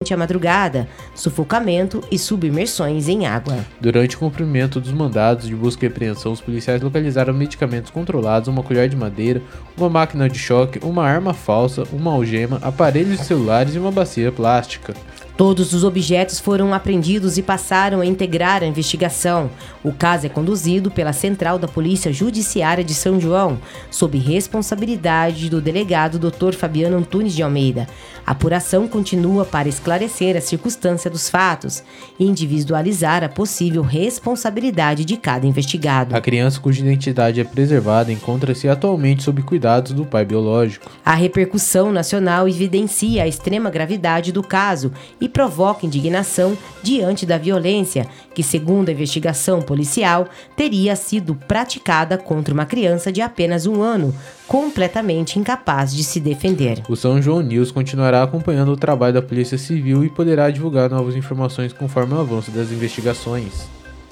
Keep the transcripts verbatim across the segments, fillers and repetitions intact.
durante a madrugada, sufocamento e submersões em água. Durante o cumprimento dos mandados de busca e apreensão, os policiais localizaram medicamentos controlados, uma colher de madeira, uma máquina de choque, uma arma falsa, uma algema, aparelhos celulares e uma bacia plástica. Todos os objetos foram apreendidos e passaram a integrar a investigação. O caso é conduzido pela Central da Polícia Judiciária de São João, sob responsabilidade do delegado doutor Fabiano Antunes de Almeida. A apuração continua para esclarecer a circunstância dos fatos e individualizar a possível responsabilidade de cada investigado. A criança cuja identidade é preservada encontra-se atualmente sob cuidados do pai biológico. A repercussão nacional evidencia a extrema gravidade do caso e provoca indignação diante da violência que, segundo a investigação policial, teria sido praticada contra uma criança de apenas um ano, completamente incapaz de se defender. O São João News continuará acompanhando o trabalho da Polícia Civil e poderá divulgar novas informações conforme o avanço das investigações.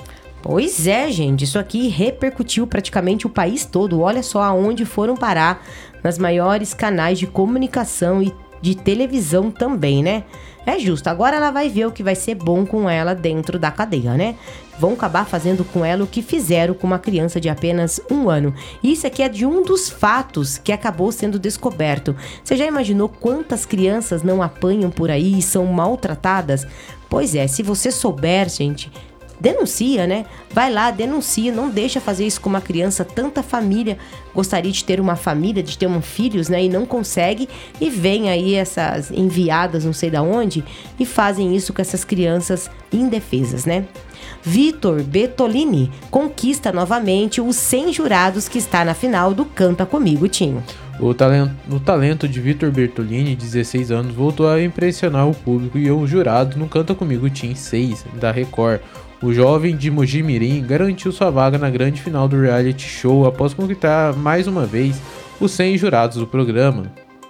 Pois é, gente, isso aqui repercutiu praticamente o país todo. Olha só aonde foram parar, nas maiores canais de comunicação e de televisão também, né? É justo, agora ela vai ver o que vai ser bom com ela dentro da cadeia, né? Vão acabar fazendo com ela o que fizeram com uma criança de apenas um ano. Isso aqui é de um dos fatos que acabou sendo descoberto. Você já imaginou quantas crianças não apanham por aí e são maltratadas? Pois é, se você souber, gente, denuncia, né? Vai lá, denuncia, não deixa fazer isso com uma criança. Tanta família gostaria de ter uma família, de ter um filhos, né? E não consegue, e vem aí essas enviadas não sei da onde e fazem isso com essas crianças indefesas, né? Vitor Bertolini conquista novamente os cem jurados que está na final do Canta Comigo, Tinho. O talento, o talento de Vitor Bertolini, de dezesseis anos, voltou a impressionar o público e os jurados no Canta Comigo Team seis, da Record. O jovem de Mojimirim garantiu sua vaga na grande final do reality show após conquistar mais uma vez os cem jurados do programa.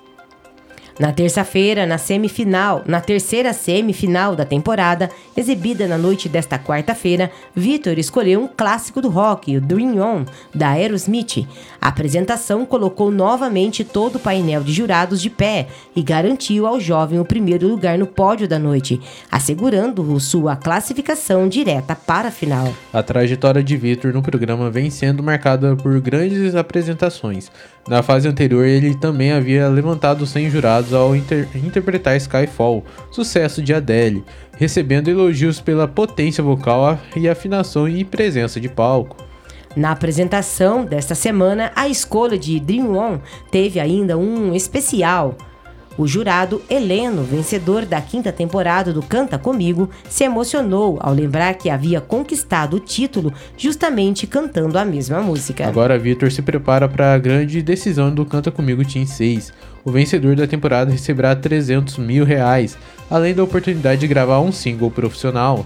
Na terça-feira, na semifinal, na terceira semifinal da temporada, exibida na noite desta quarta-feira, Vitor escolheu um clássico do rock, o Dream On, da Aerosmith. A apresentação colocou novamente todo o painel de jurados de pé e garantiu ao jovem o primeiro lugar no pódio da noite, assegurando sua classificação direta para a final. A trajetória de Vitor no programa vem sendo marcada por grandes apresentações. Na fase anterior, ele também havia levantado cem jurados ao inter- interpretar Skyfall, sucesso de Adele, recebendo elogios pela potência vocal e afinação e presença de palco. Na apresentação desta semana, a escolha de Dream On teve ainda um especial. O jurado Heleno, vencedor da quinta temporada do Canta Comigo, se emocionou ao lembrar que havia conquistado o título justamente cantando a mesma música. Agora Vitor se prepara para a grande decisão do Canta Comigo Team seis. O vencedor da temporada receberá trezentos mil reais, além da oportunidade de gravar um single profissional.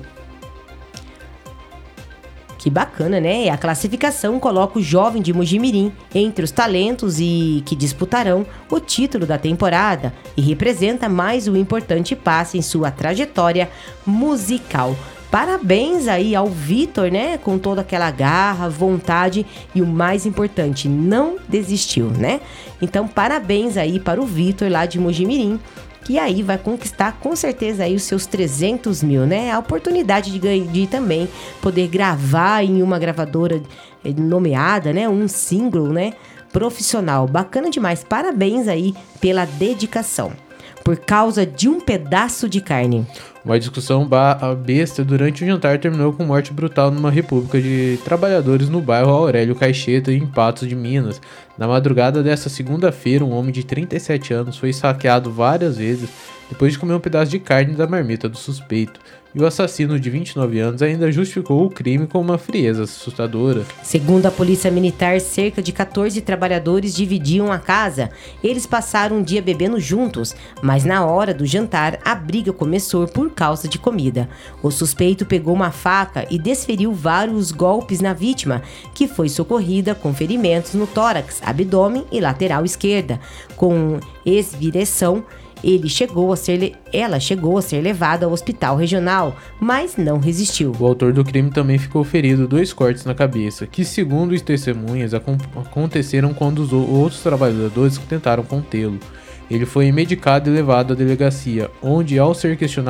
Que bacana, né? A classificação coloca o jovem de Mojimirim entre os talentos e que disputarão o título da temporada e representa mais um importante passo em sua trajetória musical. Parabéns aí ao Vitor, né? Com toda aquela garra, vontade e o mais importante, não desistiu, né? Então, parabéns aí para o Vitor lá de Mojimirim, que aí vai conquistar com certeza aí os seus trezentos mil, né? A oportunidade de, ganhar, de também poder gravar em uma gravadora nomeada, né? Um single, né? Profissional. Bacana demais. Parabéns aí pela dedicação. Por causa de um pedaço de carne. Uma discussão besta durante o jantar terminou com morte brutal numa república de trabalhadores no bairro Aurélio Caixeta, em Patos de Minas. Na madrugada desta segunda-feira, um homem de trinta e sete anos foi saqueado várias vezes depois de comer um pedaço de carne da marmita do suspeito. E o assassino de vinte e nove anos ainda justificou o crime com uma frieza assustadora. Segundo a polícia militar, cerca de quatorze trabalhadores dividiam a casa. Eles passaram um dia bebendo juntos, mas na hora do jantar, a briga começou por causa de comida. O suspeito pegou uma faca e desferiu vários golpes na vítima, que foi socorrida com ferimentos no tórax, abdômen e lateral esquerda. Com esvireção, Ele chegou a ser, ela chegou a ser levada ao hospital regional, mas não resistiu. O autor do crime também ficou ferido, dois cortes na cabeça, que segundo as testemunhas aconteceram quando os outros trabalhadores tentaram contê-lo. Ele foi medicado e levado à delegacia, onde, ao ser questionado